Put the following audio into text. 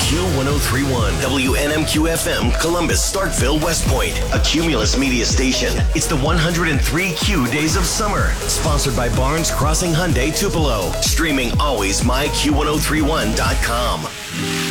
Q1031, WNMQ FM, Columbus, Starkville, West Point, a Cumulus media station. It's the 103Q Days of Summer, sponsored by Barnes Crossing Hyundai Tupelo. Streaming always myQ1031.com.